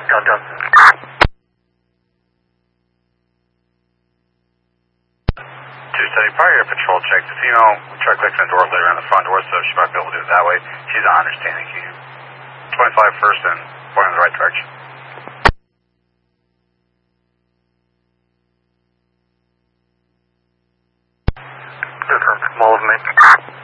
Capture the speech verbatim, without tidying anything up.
Done, done. two seventy, prior to patrol check, the female tried clicking the door later on the front door, so she might be able to do it that way. She's on understanding. Can you twenty-five first and point in the right direction. Confirm, small of me.